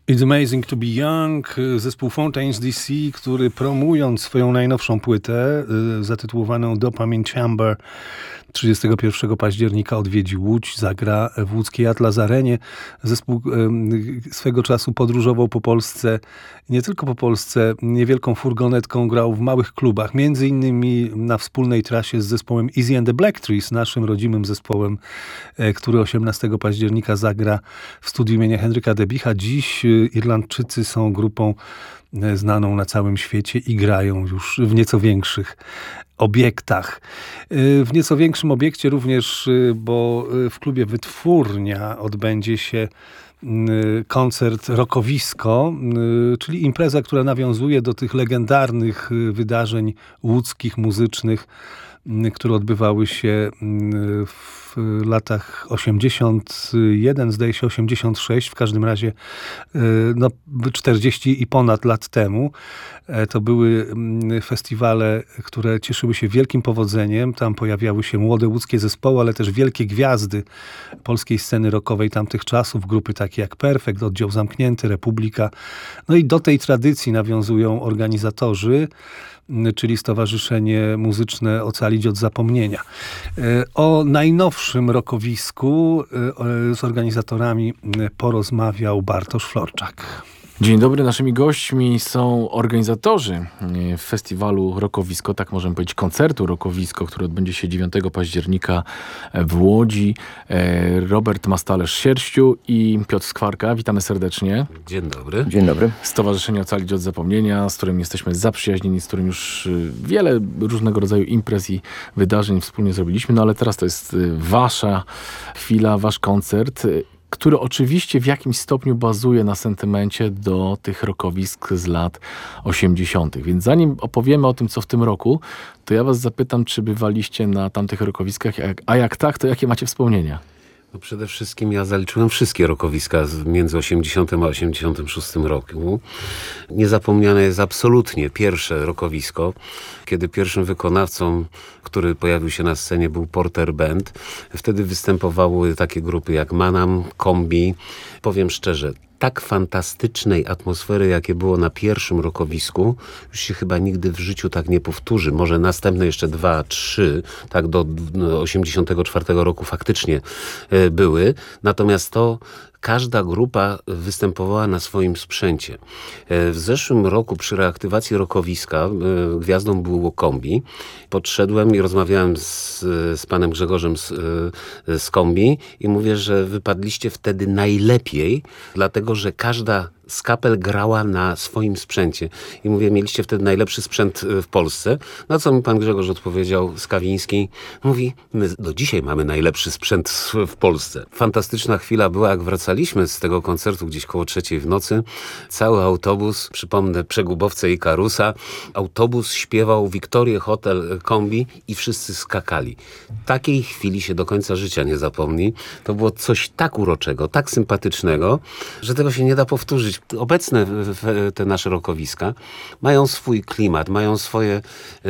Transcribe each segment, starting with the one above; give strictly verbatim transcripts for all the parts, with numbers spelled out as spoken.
It's Amazing to be Young, zespół Fontaines D C, który promując swoją najnowszą płytę y, zatytułowaną Dopamine Chamber trzydziestego pierwszego października odwiedzi Łódź, zagra w łódzkiej Atlas Arenie. Zespół y, swego czasu podróżował po Polsce, nie tylko po Polsce, niewielką furgonetką grał w małych klubach, między innymi na wspólnej trasie z zespołem Easy and the Black Trees, naszym rodzimym zespołem, y, który osiemnastego października zagra w studiu imienia Henryka Debicha. Dziś y, Irlandczycy są grupą znaną na całym świecie i grają już w nieco większych obiektach. W nieco większym obiekcie również, bo w klubie Wytwórnia odbędzie się koncert Rockowisko, czyli impreza, która nawiązuje do tych legendarnych wydarzeń łódzkich, muzycznych, które odbywały się w latach osiemdziesiąt jeden, zdaje się osiemdziesiąt sześć, w każdym razie no, czterdzieści i ponad lat temu. To były festiwale, które cieszyły się wielkim powodzeniem. Tam pojawiały się młode łódzkie zespoły, ale też wielkie gwiazdy polskiej sceny rockowej tamtych czasów, grupy takie jak Perfekt, Oddział Zamknięty, Republika. No i do tej tradycji nawiązują organizatorzy, czyli Stowarzyszenie Muzyczne Ocalić od Zapomnienia. O najnowszym rockowisku z organizatorami porozmawiał Bartosz Florczak. Dzień dobry, naszymi gośćmi są organizatorzy festiwalu Rockowisko, tak możemy powiedzieć, koncertu Rockowisko, który odbędzie się dziewiątego października w Łodzi. Robert Mastalerz-Sierściu i Piotr Skwarka. Witamy serdecznie. Dzień dobry. Dzień dobry. Stowarzyszenie Ocalić od Zapomnienia, z którym jesteśmy zaprzyjaźnieni, z którym już wiele różnego rodzaju imprez i wydarzeń wspólnie zrobiliśmy, no ale teraz to jest wasza chwila, wasz koncert, który oczywiście w jakimś stopniu bazuje na sentymencie do tych rockowisk z lat osiemdziesiątych. Więc zanim opowiemy o tym, co w tym roku, to ja was zapytam, czy bywaliście na tamtych rockowiskach, a jak tak, to jakie macie wspomnienia? No przede wszystkim ja zaliczyłem wszystkie rockowiska między osiemdziesiątym a osiemdziesiątym szóstym roku. Niezapomniane jest absolutnie pierwsze rockowisko, kiedy pierwszym wykonawcą, który pojawił się na scenie, był Porter Band. Wtedy występowały takie grupy jak Manam, Kombi. Powiem szczerze, tak fantastycznej atmosfery, jakie było na pierwszym rockowisku, już się chyba nigdy w życiu tak nie powtórzy. Może następne jeszcze dwa, trzy, tak do osiemdziesiątego czwartego roku faktycznie były. Natomiast to każda grupa występowała na swoim sprzęcie. W zeszłym roku przy reaktywacji rockowiska gwiazdą było Kombi. Podszedłem i rozmawiałem z, z panem Grzegorzem z, z Kombi i mówię, że wypadliście wtedy najlepiej, dlatego że każda z kapel grała na swoim sprzęcie. I mówię, mieliście wtedy najlepszy sprzęt w Polsce. Na co mi pan Grzegorz odpowiedział, Skawiński, mówi, my do dzisiaj mamy najlepszy sprzęt w Polsce. Fantastyczna chwila była, jak wracaliśmy z tego koncertu gdzieś koło trzeciej w nocy. Cały autobus, przypomnę, Przegubowce i Karusa, autobus śpiewał Wiktorię Hotel Kombi i wszyscy skakali. Takiej chwili się do końca życia nie zapomni. To było coś tak uroczego, tak sympatycznego, że tego się nie da powtórzyć. Obecne te nasze rockowiska mają swój klimat, mają swoje,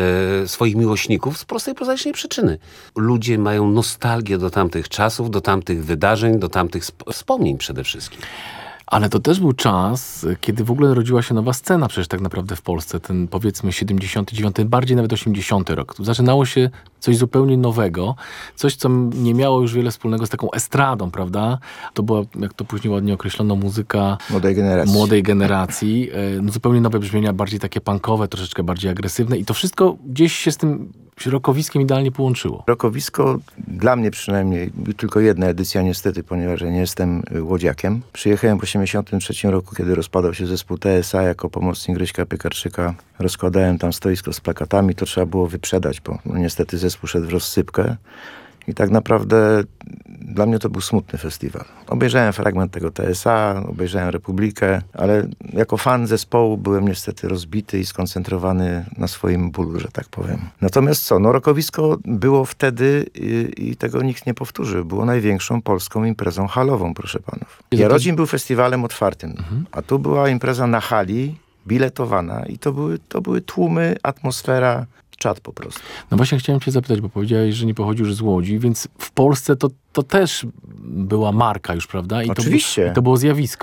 e, swoich miłośników z prostej, prozaicznej przyczyny. Ludzie mają nostalgię do tamtych czasów, do tamtych wydarzeń, do tamtych sp- wspomnień przede wszystkim. Ale to też był czas, kiedy w ogóle rodziła się nowa scena przecież tak naprawdę w Polsce. Ten powiedzmy siedemdziesiąty dziewiąty, bardziej nawet osiemdziesiąty rok. Tu zaczynało się coś zupełnie nowego. Coś, co nie miało już wiele wspólnego z taką estradą, prawda? To była, jak to później ładnie określono, muzyka młodej generacji. Młodej generacji. No, zupełnie nowe brzmienia, bardziej takie punkowe, troszeczkę bardziej agresywne. I to wszystko gdzieś się z tym rockowiskiem idealnie połączyło. Rockowisko, dla mnie przynajmniej, tylko jedna edycja niestety, ponieważ ja nie jestem łodziakiem. Przyjechałem w osiemdziesiątym trzecim roku, kiedy rozpadał się zespół T S A jako pomocnik Grześka Piekarczyka. Rozkładałem tam stoisko z plakatami, to trzeba było wyprzedać, bo no, niestety zespół szedł w rozsypkę. I tak naprawdę dla mnie to był smutny festiwal. Obejrzałem fragment tego T S A, obejrzałem Republikę, ale jako fan zespołu byłem niestety rozbity i skoncentrowany na swoim bólu, że tak powiem. Natomiast co, no rockowisko było wtedy i, i tego nikt nie powtórzy. Było największą polską imprezą halową, proszę panów. Jarocin był festiwalem otwartym, mhm. a tu była impreza na hali, biletowana i to były, to były tłumy, atmosfera, czad po prostu. No właśnie chciałem cię zapytać, bo powiedziałeś, że nie pochodzisz z Łodzi, więc w Polsce to, to też była marka już, prawda? I Oczywiście. To, i to było zjawisko.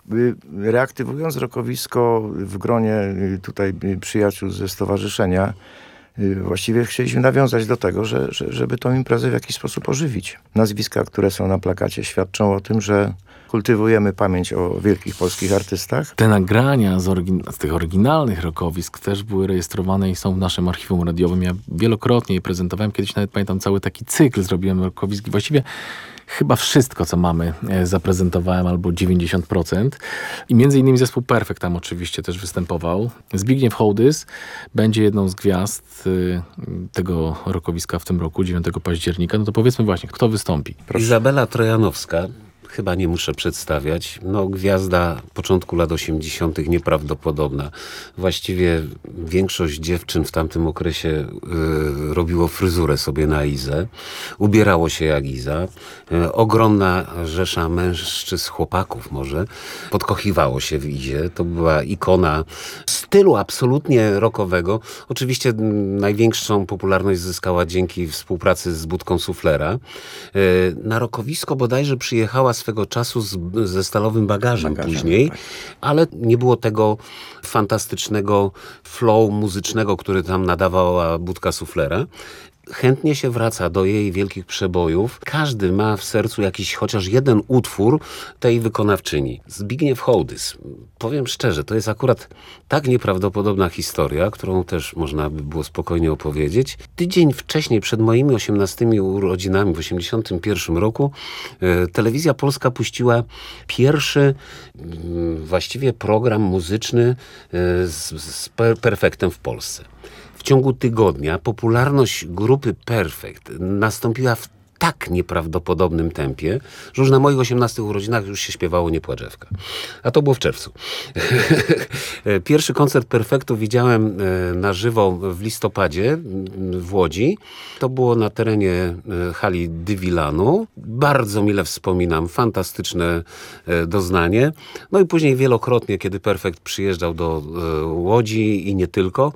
y, reaktywując rokowisko w gronie y, tutaj y, przyjaciół ze stowarzyszenia, y, właściwie chcieliśmy nawiązać do tego, że, że, żeby tą imprezę w jakiś sposób ożywić. Nazwiska, które są na plakacie, świadczą o tym, że kultywujemy pamięć o wielkich polskich artystach. Te nagrania z, orygin- z tych oryginalnych rokowisk też były rejestrowane i są w naszym archiwum radiowym. Ja wielokrotnie je prezentowałem. Kiedyś nawet pamiętam cały taki cykl zrobiłem rokowisk. Właściwie chyba wszystko, co mamy, e, zaprezentowałem, albo dziewięćdziesiąt procent. I między innymi zespół Perfekt tam oczywiście też występował. Zbigniew Hołdys będzie jedną z gwiazd y, tego rokowiska w tym roku, dziewiątego października. No to powiedzmy właśnie, kto wystąpi? Proszę. Izabela Trojanowska. Chyba nie muszę przedstawiać. No, gwiazda początku lat osiemdziesiątych nieprawdopodobna. Właściwie większość dziewczyn w tamtym okresie y, robiło fryzurę sobie na Izę. Ubierało się jak Iza. Y, ogromna rzesza mężczyzn, chłopaków może, podkochiwało się w Izie. To była ikona stylu absolutnie rockowego. Oczywiście m, największą popularność zyskała dzięki współpracy z Budką Suflera. Y, na rokowisko bodajże przyjechała swego czasu z, ze Stalowym Bagażem, bagażem później, tak. Ale nie było tego fantastycznego flow muzycznego, który tam nadawała Budka Suflera. Chętnie się wraca do jej wielkich przebojów. Każdy ma w sercu jakiś chociaż jeden utwór tej wykonawczyni. Zbigniew Hołdys. Powiem szczerze, to jest akurat tak nieprawdopodobna historia, którą też można by było spokojnie opowiedzieć. Tydzień wcześniej, przed moimi osiemnastymi urodzinami w osiemdziesiątym pierwszym roku, e, Telewizja Polska puściła pierwszy m, właściwie program muzyczny e, z, z per- Perfektem w Polsce. W ciągu tygodnia popularność grupy Perfekt nastąpiła w tak nieprawdopodobnym tempie, że już na moich osiemnastych urodzinach już się śpiewało Nie płaczewka. A to było w czerwcu. Pierwszy koncert Perfektu widziałem na żywo w listopadzie w Łodzi. To było na terenie hali Dywilanu. Bardzo mile wspominam. Fantastyczne doznanie. No i później wielokrotnie, kiedy Perfekt przyjeżdżał do Łodzi i nie tylko,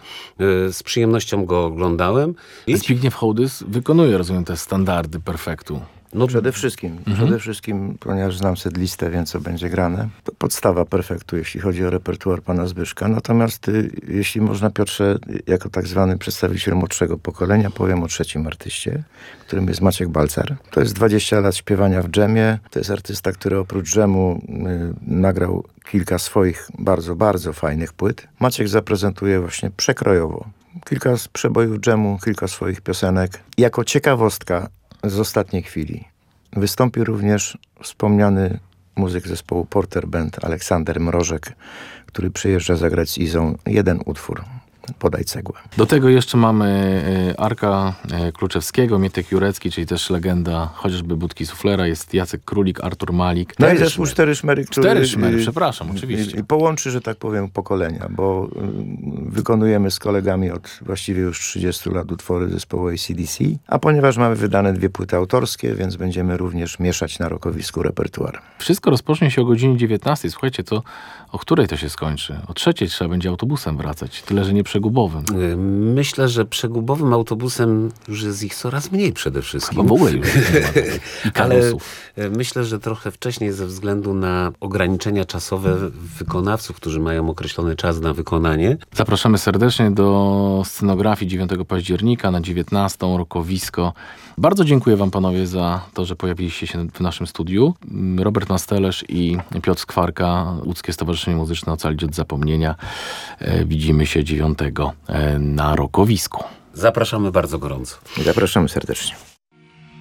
z przyjemnością go oglądałem. I... Zbigniew Hołdys wykonuje, rozumiem, te standardy Perfektu. No przede wszystkim, mhm. przede wszystkim, ponieważ znam setlistę, wiem co będzie grane. To podstawa Perfektu, jeśli chodzi o repertuar pana Zbyszka. Natomiast y, jeśli można, Piotrze, jako tak zwany przedstawiciel młodszego pokolenia, powiem o trzecim artyście, którym jest Maciek Balcar. To jest dwadzieścia lat śpiewania w dżemie. To jest artysta, który oprócz dżemu y, nagrał kilka swoich bardzo, bardzo fajnych płyt. Maciek zaprezentuje właśnie przekrojowo kilka z przebojów dżemu, kilka swoich piosenek. Jako ciekawostka z ostatniej chwili wystąpi również wspomniany muzyk zespołu Porter Band Aleksander Mrożek, który przyjeżdża zagrać z Izą jeden utwór. Podaj cegłę. Do tego jeszcze mamy Arka Kluczewskiego, Mietek Jurecki, czyli też legenda chociażby Budki Suflera, jest Jacek Królik, Artur Malik. No i zespół Cztery Szmery, który Cztery Szmery, przepraszam, oczywiście. I połączy, że tak powiem, pokolenia, bo wykonujemy z kolegami od właściwie już trzydziestu lat utwory zespołu A C D C, a ponieważ mamy wydane dwie płyty autorskie, więc będziemy również mieszać na rokowisku repertuar. Wszystko rozpocznie się o godzinie dziewiętnastej. Słuchajcie, to o której to się skończy? O trzeciej trzeba będzie autobusem wracać, tyle że nie przegubowym. Myślę, że przegubowym autobusem już jest ich coraz mniej przede wszystkim. Chyba w ogóle już nie ma i karusów. Ale myślę, że trochę wcześniej ze względu na ograniczenia czasowe wykonawców, którzy mają określony czas na wykonanie. Zapraszamy serdecznie do scenografii dziewiątego października na dziewiętnastą rokowisko. Bardzo dziękuję wam panowie za to, że pojawiliście się w naszym studiu. Robert Nastelesz i Piotr Skwarka, Łódzkie Stowarzyszenie Muzyczne Ocalić od Zapomnienia. Widzimy się dziewiątego na rokowisku. Zapraszamy bardzo gorąco. Zapraszamy serdecznie.